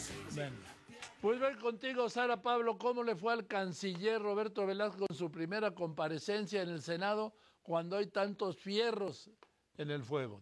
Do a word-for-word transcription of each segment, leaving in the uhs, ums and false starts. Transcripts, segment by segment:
Venga. Pues voy contigo, Sara Pablo. ¿Cómo le fue al canciller Roberto Velasco en su primera comparecencia en el Senado cuando hay tantos fierros en el fuego?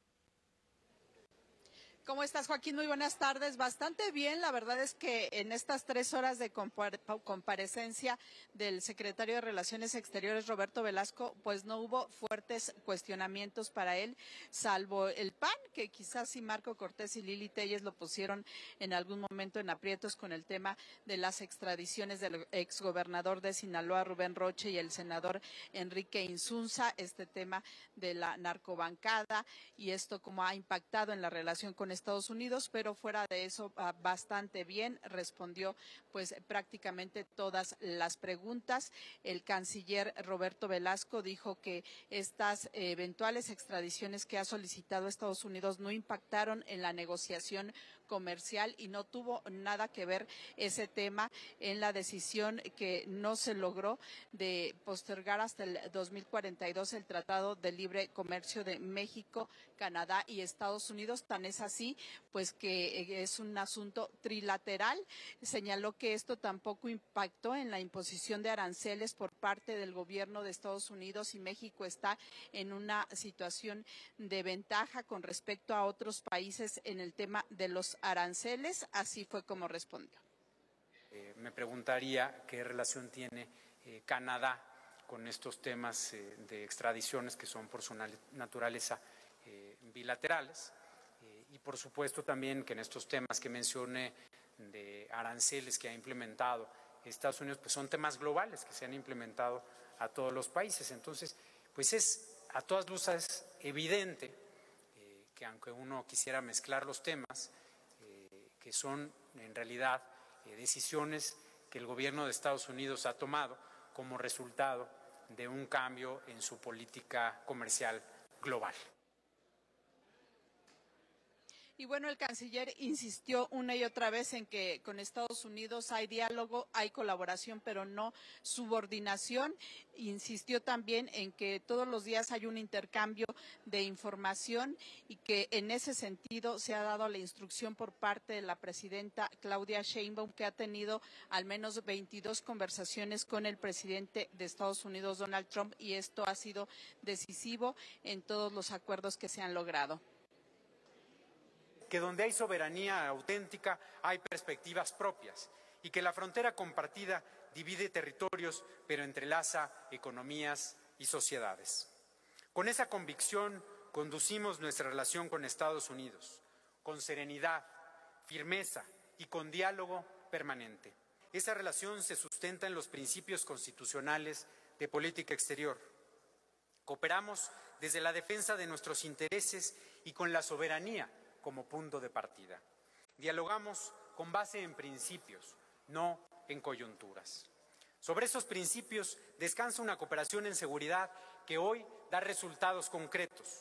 ¿Cómo estás, Joaquín? Muy buenas tardes. Bastante bien. La verdad es que en estas tres horas de comparecencia del secretario de Relaciones Exteriores, Roberto Velasco, pues no hubo fuertes cuestionamientos para él, salvo el P A N, que quizás sí Marco Cortés y Lili Téllez lo pusieron en algún momento en aprietos con el tema de las extradiciones del exgobernador de Sinaloa, Rubén Rocha, y el senador Enrique Insunza, este tema de la narcobancada y esto cómo ha impactado en la relación con Estados Unidos, pero fuera de eso bastante bien, respondió pues prácticamente todas las preguntas. El canciller Roberto Velasco dijo que estas eventuales extradiciones que ha solicitado Estados Unidos no impactaron en la negociación comercial y no tuvo nada que ver ese tema en la decisión que no se logró de postergar hasta el dos mil cuarenta y dos el Tratado de Libre Comercio de México, Canadá y Estados Unidos. Tan es así pues que es un asunto trilateral. Señaló que esto tampoco impactó en la imposición de aranceles por parte del gobierno de Estados Unidos y México está en una situación de ventaja con respecto a otros países en el tema de los aranceles. Así fue como respondió. Eh, me preguntaría qué relación tiene eh, Canadá con estos temas eh, de extradiciones que son por su naturaleza eh, bilaterales. Eh, y por supuesto también que en estos temas que mencioné de aranceles que ha implementado Estados Unidos, pues son temas globales que se han implementado a todos los países. Entonces, pues es a todas luces evidente eh, que aunque uno quisiera mezclar los temas, eh, que son en realidad eh, decisiones que el gobierno de Estados Unidos ha tomado como resultado de un cambio en su política comercial global. Y bueno, el canciller insistió una y otra vez en que con Estados Unidos hay diálogo, hay colaboración, pero no subordinación. Insistió también en que todos los días hay un intercambio de información y que en ese sentido se ha dado la instrucción por parte de la presidenta Claudia Sheinbaum, que ha tenido al menos veintidós conversaciones con el presidente de Estados Unidos, Donald Trump, y esto ha sido decisivo en todos los acuerdos que se han logrado. Que donde hay soberanía auténtica hay perspectivas propias y que la frontera compartida divide territorios pero entrelaza economías y sociedades. Con esa convicción conducimos nuestra relación con Estados Unidos, con serenidad, firmeza y con diálogo permanente. Esa relación se sustenta en los principios constitucionales de política exterior. Cooperamos desde la defensa de nuestros intereses y con la soberanía como punto de partida. Dialogamos con base en principios, no en coyunturas. Sobre esos principios descansa una cooperación en seguridad que hoy da resultados concretos.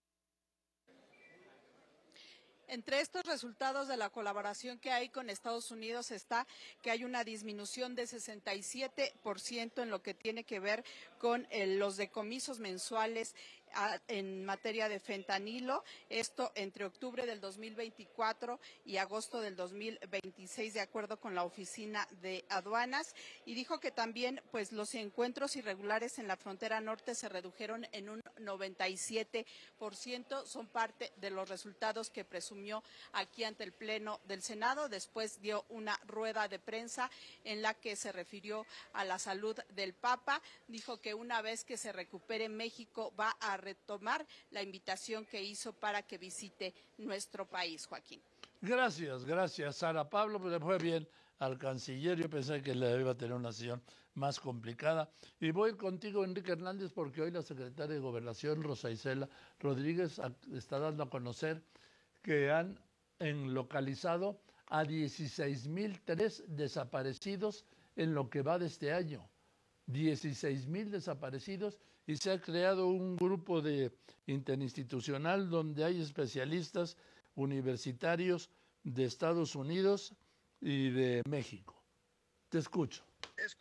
Entre estos resultados de la colaboración que hay con Estados Unidos está que hay una disminución de sesenta y siete por ciento en lo que tiene que ver con eh, los decomisos mensuales a, en materia de fentanilo, esto entre octubre del dos mil veinticuatro y agosto del dos mil veintiséis, de acuerdo con la Oficina de Aduanas, y dijo que también pues los encuentros irregulares en la frontera norte se redujeron en un noventa y siete por ciento, son parte de los resultados que presumió aquí ante el Pleno del Senado. Después dio una rueda de prensa en la que se refirió a la salud del Papa, dijo que una vez que se recupere México va a retomar la invitación que hizo para que visite nuestro país, Joaquín. Gracias, gracias, Sara Pablo, pues le fue bien al canciller. Yo pensé que le iba a tener una sesión más complicada. Y voy contigo, Enrique Hernández, porque hoy la secretaria de Gobernación, Rosa Isela Rodríguez, está dando a conocer que han localizado a dieciséis mil tres desaparecidos en lo que va de este año. dieciséis mil desaparecidos, y se ha creado un grupo de interinstitucional donde hay especialistas universitarios de Estados Unidos y de México. Te escucho.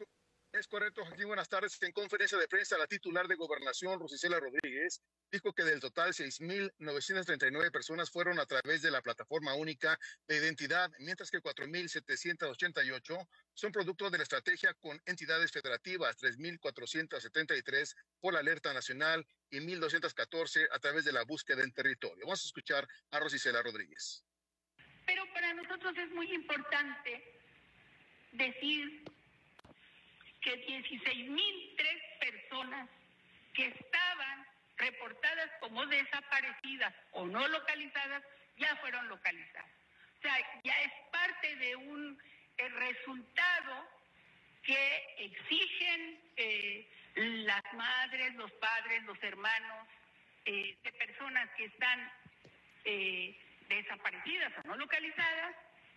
Es correcto, Joaquín, buenas tardes. En conferencia de prensa, la titular de Gobernación, Rosicela Rodríguez, dijo que del total seis mil novecientas treinta y nueve personas fueron a través de la plataforma única de identidad, mientras que cuatro mil setecientas ochenta y ocho son producto de la estrategia con entidades federativas, tres mil cuatrocientas setenta y tres por la alerta nacional y mil doscientas catorce a través de la búsqueda en territorio. Vamos a escuchar a Rosicela Rodríguez. Pero para nosotros es muy importante decir que dieciséis mil tres personas que estaban reportadas como desaparecidas o no localizadas ya fueron localizadas. O sea, ya es parte de un eh, resultado que exigen eh, las madres, los padres, los hermanos eh, de personas que están eh, desaparecidas o no localizadas.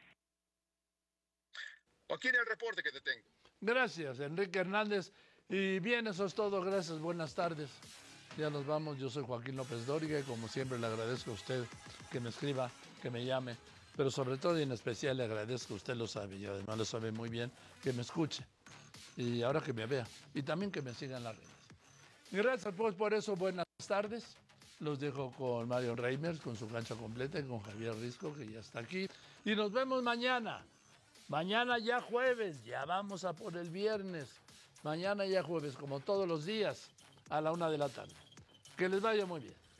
Joaquín, el reporte que te tengo. Gracias, Enrique Hernández. Y bien, eso es todo. Gracias, buenas tardes. Ya nos vamos. Yo soy Joaquín López Dóriga y como siempre le agradezco a usted que me escriba, que me llame. Pero sobre todo y en especial le agradezco, usted lo sabe y además lo sabe muy bien, que me escuche. Y ahora que me vea. Y también que me siga en las redes. Gracias pues por eso. Buenas tardes. Los dejo con Mario Reimers, con su cancha completa y con Javier Risco, que ya está aquí. Y nos vemos mañana. Mañana ya jueves, ya vamos a por el viernes. Mañana ya jueves, como todos los días, a la una de la tarde. Que les vaya muy bien.